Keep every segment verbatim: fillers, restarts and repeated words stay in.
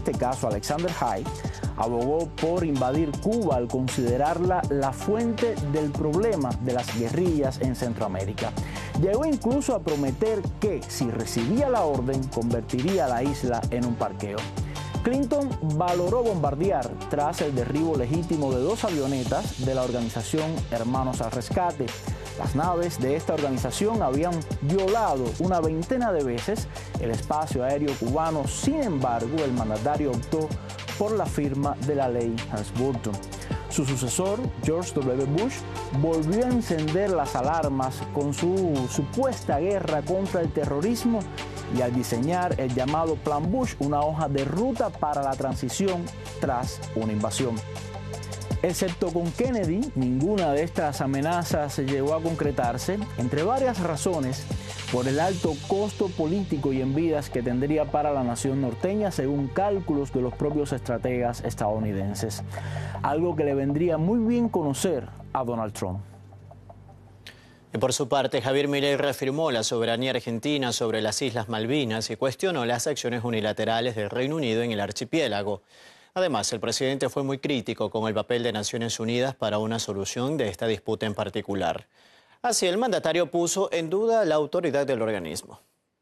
este caso Alexander Haig, abogó por invadir Cuba al considerarla la fuente del problema de las guerrillas en Centroamérica. Llegó incluso a prometer que, si recibía la orden, convertiría a la isla en un parqueo. Clinton valoró bombardear tras el derribo legítimo de dos avionetas de la organización Hermanos al Rescate. Las naves de esta organización habían violado una veintena de veces el espacio aéreo cubano. Sin embargo, el mandatario optó por la firma de la ley Helms-Burton. Su sucesor, George doble u Bush, volvió a encender las alarmas con su supuesta guerra contra el terrorismo y al diseñar el llamado Plan Bush, una hoja de ruta para la transición tras una invasión. Excepto con Kennedy, ninguna de estas amenazas llegó a concretarse, entre varias razones, por el alto costo político y en vidas que tendría para la nación norteña, según cálculos de los propios estrategas estadounidenses. Algo que le vendría muy bien conocer a Donald Trump. Y por su parte, Javier Milei reafirmó la soberanía argentina sobre las Islas Malvinas y cuestionó las acciones unilaterales del Reino Unido en el archipiélago. Además, el presidente fue muy crítico con el papel de Naciones Unidas para una solución de esta disputa en particular. Así, el mandatario puso en duda la autoridad del organismo.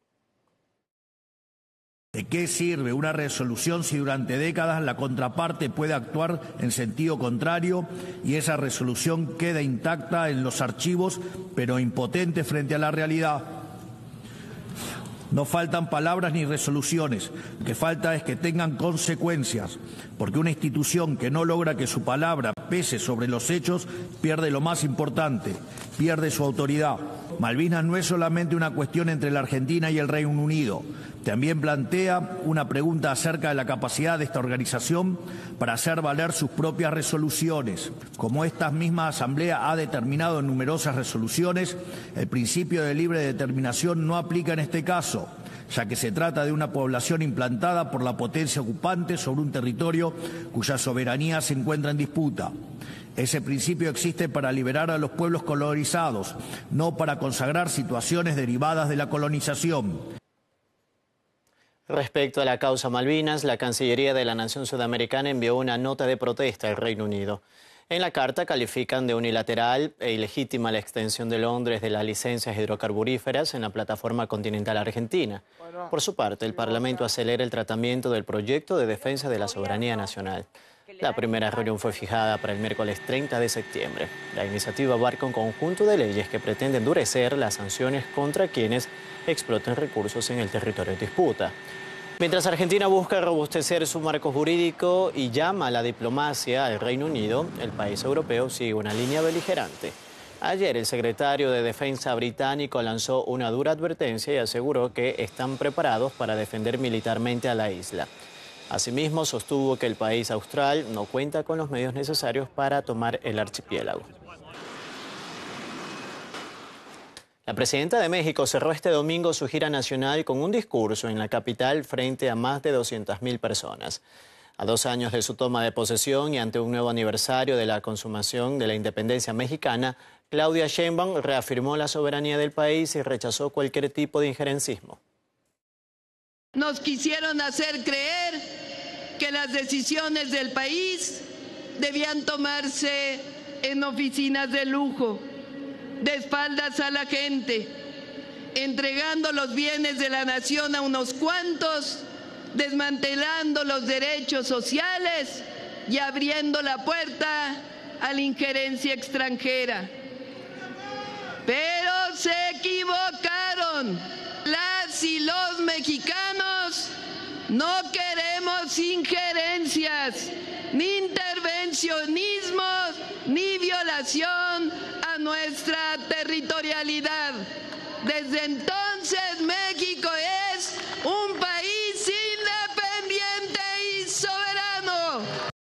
¿De qué sirve una resolución si durante décadas la contraparte puede actuar en sentido contrario y esa resolución queda intacta en los archivos, pero impotente frente a la realidad? No faltan palabras ni resoluciones, lo que falta es que tengan consecuencias, porque una institución que no logra que su palabra pese sobre los hechos pierde lo más importante, pierde su autoridad. Malvinas no es solamente una cuestión entre la Argentina y el Reino Unido, también plantea una pregunta acerca de la capacidad de esta organización para hacer valer sus propias resoluciones. Como esta misma Asamblea ha determinado en numerosas resoluciones, el principio de libre determinación no aplica en este caso, ya que se trata de una población implantada por la potencia ocupante sobre un territorio cuya soberanía se encuentra en disputa. Ese principio existe para liberar a los pueblos colonizados, no para consagrar situaciones derivadas de la colonización. Respecto a la causa Malvinas, la Cancillería de la Nación Sudamericana envió una nota de protesta al Reino Unido. En la carta califican de unilateral e ilegítima la extensión de Londres de las licencias hidrocarburíferas en la plataforma continental argentina. Por su parte, el Parlamento acelera el tratamiento del proyecto de defensa de la soberanía nacional. La primera reunión fue fijada para el miércoles treinta de septiembre. La iniciativa abarca un conjunto de leyes que pretende endurecer las sanciones contra quienes exploten recursos en el territorio en disputa. Mientras Argentina busca robustecer su marco jurídico y llama a la diplomacia al Reino Unido, el país europeo sigue una línea beligerante. Ayer el secretario de Defensa británico lanzó una dura advertencia y aseguró que están preparados para defender militarmente a la isla. Asimismo, sostuvo que el país austral no cuenta con los medios necesarios para tomar el archipiélago. La presidenta de México cerró este domingo su gira nacional con un discurso en la capital frente a más de doscientas mil personas. A dos años de su toma de posesión y ante un nuevo aniversario de la consumación de la independencia mexicana, Claudia Sheinbaum reafirmó la soberanía del país y rechazó cualquier tipo de injerencismo. Nos quisieron hacer creer que las decisiones del país debían tomarse en oficinas de lujo, de espaldas a la gente, entregando los bienes de la nación a unos cuantos, desmantelando los derechos sociales y abriendo la puerta a la injerencia extranjera. Pero se equivocaron. Las y los mexicanos no queremos injerencias, ni intervencionismo, ni violación a nuestra territorialidad. Desde entonces México es un país independiente y soberano.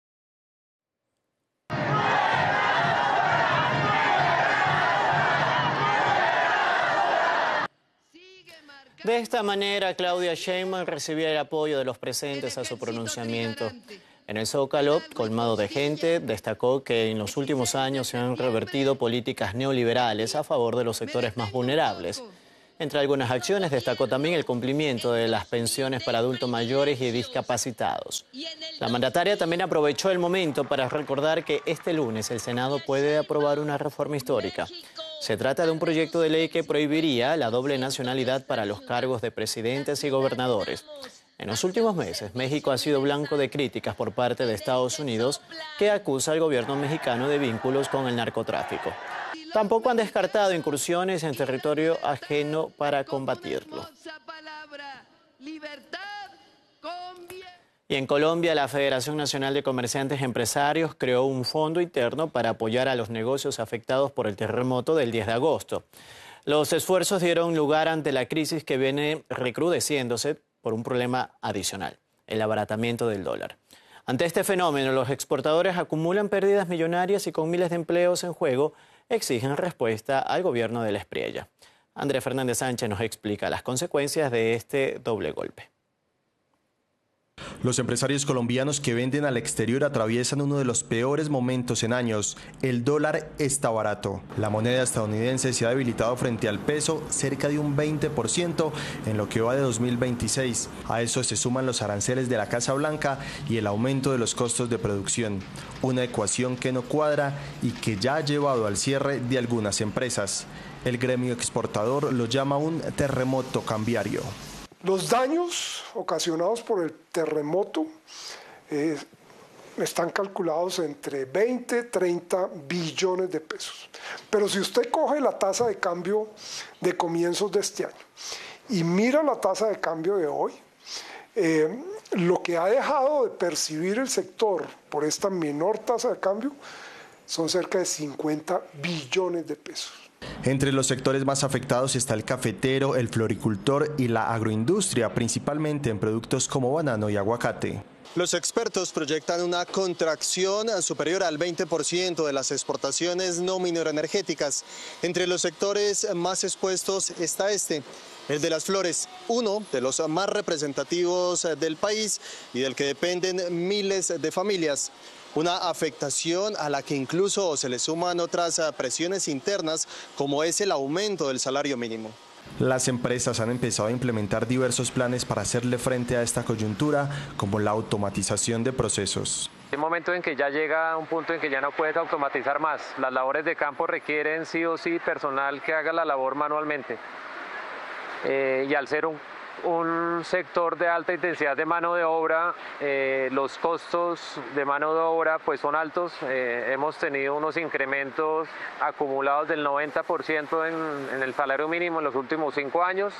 De esta manera, Claudia Sheinbaum recibió el apoyo de los presentes a su pronunciamiento. En el Zócalo, colmado de gente, destacó que en los últimos años se han revertido políticas neoliberales a favor de los sectores más vulnerables. Entre algunas acciones destacó también el cumplimiento de las pensiones para adultos mayores y discapacitados. La mandataria también aprovechó el momento para recordar que este lunes el Senado puede aprobar una reforma histórica. Se trata de un proyecto de ley que prohibiría la doble nacionalidad para los cargos de presidentes y gobernadores. En los últimos meses, México ha sido blanco de críticas por parte de Estados Unidos, que acusa al gobierno mexicano de vínculos con el narcotráfico. Tampoco han descartado incursiones en territorio ajeno para combatirlo. Y en Colombia, la Federación Nacional de Comerciantes y Empresarios creó un fondo interno para apoyar a los negocios afectados por el terremoto del diez de agosto. Los esfuerzos dieron lugar ante la crisis que viene recrudeciéndose por un problema adicional, el abaratamiento del dólar. Ante este fenómeno, los exportadores acumulan pérdidas millonarias y con miles de empleos en juego, exigen respuesta al gobierno de la Espriella. Andrés Fernández Sánchez nos explica las consecuencias de este doble golpe. Los empresarios colombianos que venden al exterior atraviesan uno de los peores momentos en años. El dólar está barato. La moneda estadounidense se ha debilitado frente al peso cerca de un veinte por ciento en lo que va de dos mil veintiséis. A eso se suman los aranceles de la Casa Blanca y el aumento de los costos de producción. Una ecuación que no cuadra y que ya ha llevado al cierre de algunas empresas. El gremio exportador lo llama un terremoto cambiario. Los daños ocasionados por el terremoto eh, están calculados entre veinte, treinta billones de pesos. Pero si usted coge la tasa de cambio de comienzos de este año y mira la tasa de cambio de hoy, eh, lo que ha dejado de percibir el sector por esta menor tasa de cambio son cerca de cincuenta billones de pesos. Entre los sectores más afectados está el cafetero, el floricultor y la agroindustria, principalmente en productos como banano y aguacate. Los expertos proyectan una contracción superior al veinte por ciento de las exportaciones no mineroenergéticas. Entre los sectores más expuestos está este, el de las flores, uno de los más representativos del país y del que dependen miles de familias. Una afectación a la que incluso se le suman otras presiones internas, como es el aumento del salario mínimo. Las empresas han empezado a implementar diversos planes para hacerle frente a esta coyuntura, como la automatización de procesos. Hay un momento en que ya llega un punto en que ya no puedes automatizar más. Las labores de campo requieren sí o sí personal que haga la labor manualmente. Eh, y al ser un un sector de alta intensidad de mano de obra, eh, los costos de mano de obra pues son altos. Eh, hemos tenido unos incrementos acumulados del noventa por ciento en, en el salario mínimo en los últimos cinco años.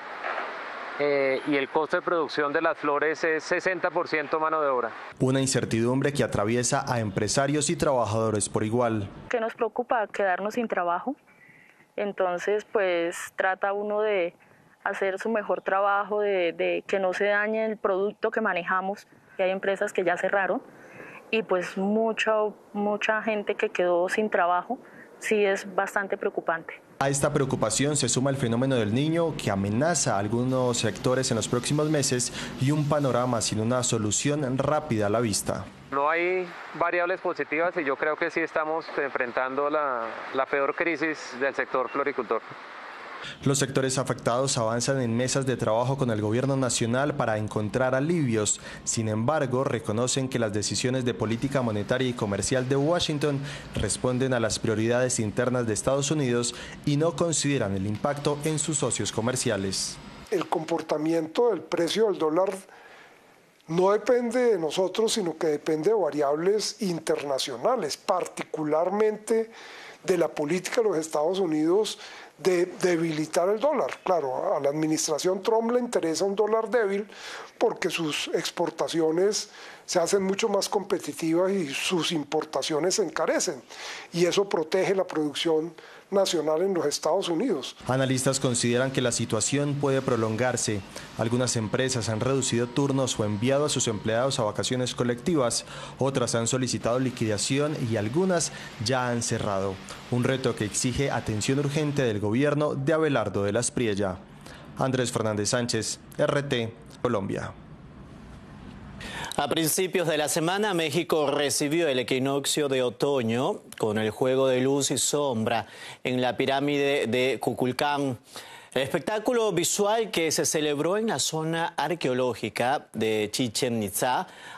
Eh, y el costo de producción de las flores es sesenta por ciento mano de obra. Una incertidumbre que atraviesa a empresarios y trabajadores por igual. Que nos preocupa quedarnos sin trabajo, entonces pues trata uno de hacer su mejor trabajo, de, de que no se dañe el producto que manejamos, que hay empresas que ya cerraron, y pues mucha, mucha gente que quedó sin trabajo, sí es bastante preocupante. A esta preocupación se suma el fenómeno del Niño, que amenaza a algunos sectores en los próximos meses, y un panorama sin una solución rápida a la vista. No hay variables positivas y yo creo que sí estamos enfrentando la, la peor crisis del sector floricultor. Los sectores afectados avanzan en mesas de trabajo con el gobierno nacional para encontrar alivios. Sin embargo, reconocen que las decisiones de política monetaria y comercial de Washington responden a las prioridades internas de Estados Unidos y no consideran el impacto en sus socios comerciales. El comportamiento del precio del dólar no depende de nosotros, sino que depende de variables internacionales, particularmente de la política de los Estados Unidos de debilitar el dólar. Claro, a la administración Trump le interesa un dólar débil porque sus exportaciones se hacen mucho más competitivas y sus importaciones se encarecen, y eso protege la producción nacional en los Estados Unidos. Analistas consideran que la situación puede prolongarse. Algunas empresas han reducido turnos o enviado a sus empleados a vacaciones colectivas, otras han solicitado liquidación y algunas ya han cerrado. Un reto que exige atención urgente del gobierno de Abelardo de la Espriella. Andrés Fernández Sánchez, R T, Colombia. A principios de la semana, México recibió el equinoccio de otoño con el juego de luz y sombra en la pirámide de Kukulcán. El espectáculo visual que se celebró en la zona arqueológica de Chichén Itzá